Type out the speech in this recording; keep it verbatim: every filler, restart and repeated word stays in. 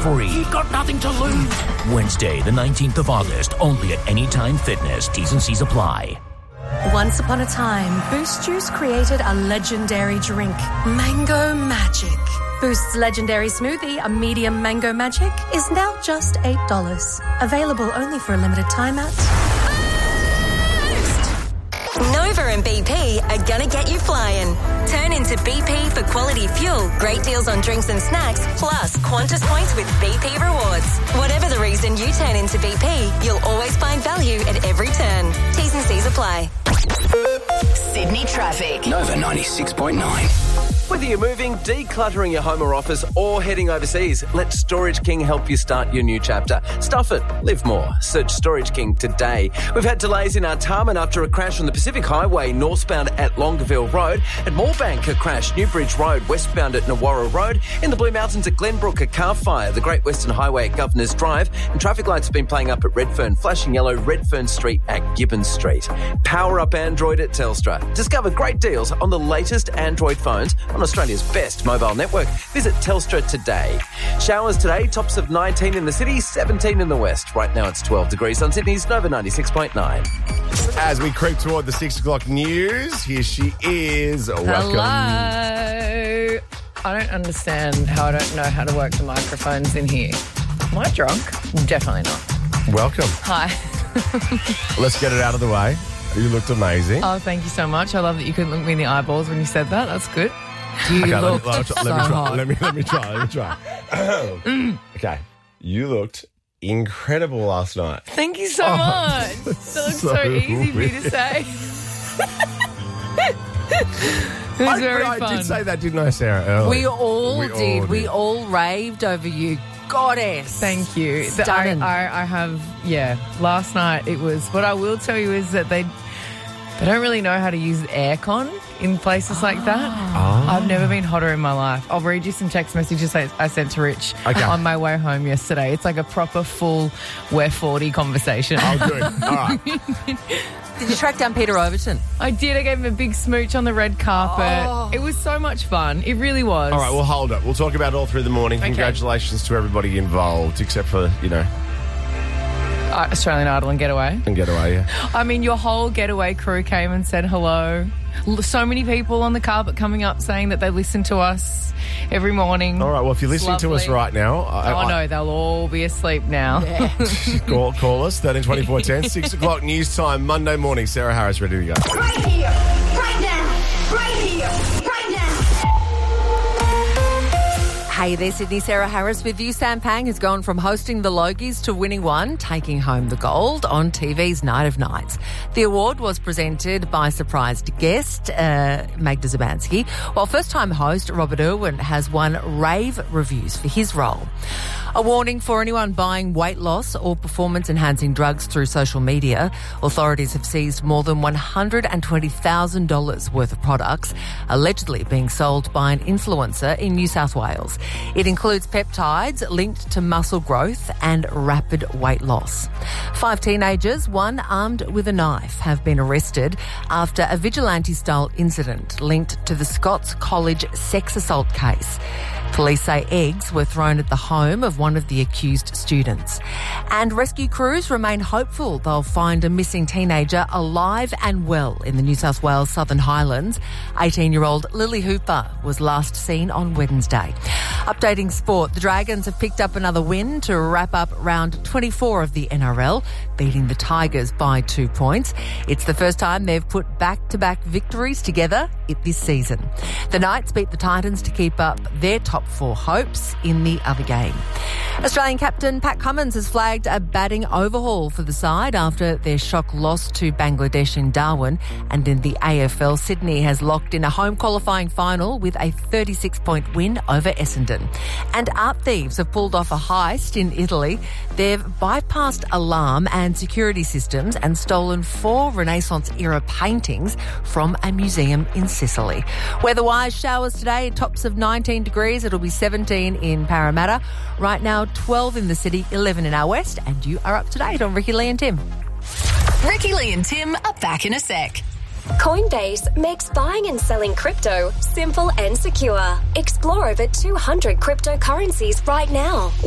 free. You've got nothing to lose. Wednesday, the nineteenth of August, only at Anytime Fitness. T's and C's apply. Once upon a time, Boost Juice created a legendary drink, Mango Magic. Boost's legendary smoothie, a medium Mango Magic, is now just eight dollars. Available only for a limited time at... Nova and B P are gonna get you flying. Turn into B P for quality fuel, great deals on drinks and snacks, plus Qantas points with B P Rewards. Whatever the reason you turn into B P, you'll always find value at every turn. T's and C's apply. Sydney traffic. Nova ninety-six point nine. Whether you're moving, decluttering your home or office, or heading overseas, let Storage King help you start your new chapter. Stuff it, live more. Search Storage King today. We've had delays in Artarmon after a crash on the Pacific Highway northbound at Longueville Road. At Moorebank, a crash, Newbridge Road westbound at Nawara Road. In the Blue Mountains at Glenbrook, a car fire. The Great Western Highway at Governor's Drive. And traffic lights have been playing up at Redfern, flashing yellow Redfern Street at Gibbons Street. Power up Android at Telstra. Discover great deals on the latest Android phones on Australia's best mobile network. Visit Telstra today. Showers today, tops of nineteen in the city, seventeen in the west. Right now it's twelve degrees on Sydney's Nova ninety-six point nine. As we creep toward the six o'clock news, here she is. Welcome. Hello. I don't understand how I don't know how to work the microphones in here. Am I drunk? Definitely not. Welcome. Hi. Let's get it out of the way. You looked amazing. Oh, thank you so much. I love that you couldn't look me in the eyeballs when you said that. That's good. You okay, looked let, me, let, so let, me try, hot. let me let me try. Let me try. Okay, you looked incredible last night. Thank you so Oh, much. That looks so, so easy for me to weird. say. It was I, very I fun. did say that, didn't I, Sarah? Earlier? We all We did. all did. We all raved over you. Goddess. Thank you. The- I, Stunning. I, I have, yeah, last night it was, what I will tell you is that they they don't really know how to use aircon in places like that. Oh. I've never been hotter in my life. I'll read you some text messages I, I sent to Rich Okay. on my way home yesterday. It's like a proper full we're forty conversation. Oh, good. All right. Did you track down Peter Overton? I did. I gave him a big smooch on the red carpet. Oh. It was so much fun. It really was. All right, well, hold it. We'll talk about it all through the morning. Okay. Congratulations to everybody involved, except for, you know, Uh, Australian Idol and Getaway. and Getaway, yeah. I mean, your whole Getaway crew came and said hello. L- So many people on the carpet coming up saying that they listen to us every morning. All right, well, if you're It's listening to us lovely. right now, I, Oh, I- no, they'll all be asleep now. call, call us, thirteen twenty-four ten, six o'clock news time, Monday morning. Sarah Harris, ready to go. Right here, right now, right here, right now. Hey there, Sydney. Sarah Harris with you. Sam Pang has gone from hosting the Logies to winning one, taking home the gold on T V's Night of Nights. The award was presented by surprised guest uh, Magda Zabansky, while first-time host Robert Irwin has won rave reviews for his role. A warning for anyone buying weight loss or performance-enhancing drugs through social media. Authorities have seized more than one hundred twenty thousand dollars worth of products, allegedly being sold by an influencer in New South Wales. It includes peptides linked to muscle growth and rapid weight loss. Five teenagers, one armed with a knife, have been arrested after a vigilante-style incident linked to the Scots College sex assault case. Police say eggs were thrown at the home of one of the accused students. And rescue crews remain hopeful they'll find a missing teenager alive and well in the New South Wales Southern Highlands. eighteen-year-old Lily Hooper was last seen on Wednesday. Updating sport, the Dragons have picked up another win to wrap up round twenty-four of the N R L, beating the Tigers by two points. It's the first time they've put back-to-back victories together this season. The Knights beat the Titans to keep up their top four hopes in the other game. Australian captain Pat Cummins has flagged a batting overhaul for the side after their shock loss to Bangladesh in Darwin. And in the A F L, Sydney has locked in a home qualifying final with a thirty-six point win over Essendon. And art thieves have pulled off a heist in Italy. They've bypassed alarm and security systems and stolen four Renaissance-era paintings from a museum in Sicily. Weather-wise, showers today, tops of nineteen degrees. It'll be seventeen in Parramatta. Right now, twelve in the city, eleven in our west. And you are up to date on Ricky Lee and Tim. Ricky Lee and Tim are back in a sec. Coinbase makes buying and selling crypto simple and secure. Explore over two hundred cryptocurrencies right now.